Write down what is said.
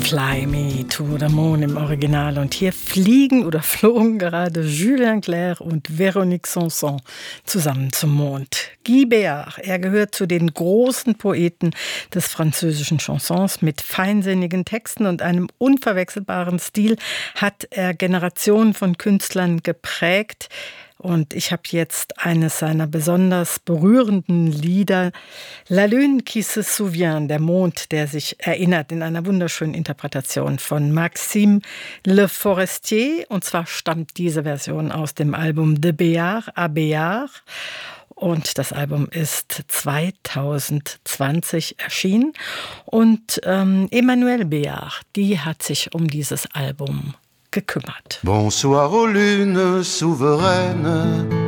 Fly Me to the Moon im Original. Und hier fliegen oder flogen gerade Julien Clerc und Véronique Sanson zusammen zum Mond. Guy Béart, er gehört zu den großen Poeten des französischen Chansons. Mit feinsinnigen Texten und einem unverwechselbaren Stil hat er Generationen von Künstlern geprägt. Und ich habe jetzt eines seiner besonders berührenden Lieder, La Lune qui se souvient, der Mond, der sich erinnert, in einer wunderschönen Interpretation von Maxime Le Forestier. Und zwar stammt diese Version aus dem Album De Béart à Béart. Und das Album ist 2020 erschienen. Und Emmanuelle Béart, die hat sich um dieses Album gekümmert. Bonsoir aux lunes souveraines,